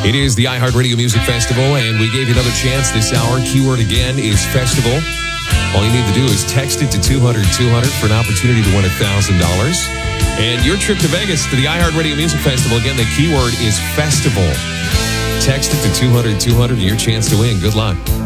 It is the iHeartRadio Music Festival, and we gave you another chance this hour. Keyword again is festival. All you need to do is text it to 200-200 for an opportunity to win $1,000. And your trip to Vegas to the iHeartRadio Music Festival, again, the keyword is festival. Text it to 200-200 and your chance to win. Good luck.